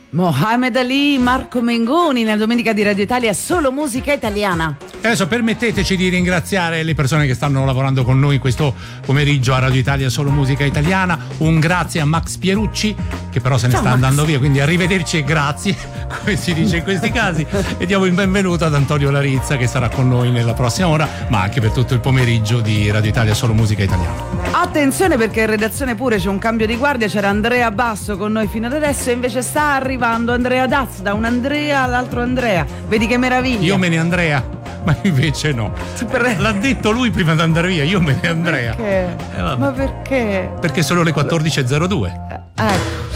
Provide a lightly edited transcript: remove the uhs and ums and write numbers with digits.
Mohamed Ali, Marco Mengoni, nella domenica di Radio Italia, solo musica italiana. Adesso permetteteci di ringraziare le persone che stanno lavorando con noi questo pomeriggio a Radio Italia, solo musica italiana. Un grazie a Max Pierucci, che però se ne sta andando via, quindi arrivederci e grazie, come si dice in questi casi, e diamo il benvenuto ad Antonio Larizza, che sarà con noi nella prossima ora, ma anche per tutto il pomeriggio di Radio Italia, solo musica italiana. Attenzione, perché in redazione pure c'è un cambio di guardia. C'era Andrea Basso con noi fino ad adesso e invece sta arrivando Andrea Daz, da un Andrea all'altro Andrea. Vedi che meraviglia. Io me ne Andrea, ma invece no. L'ha detto lui prima di andare via, io me ne Andrea. Perché? Ma perché? Perché sono le 14.02. Ecco.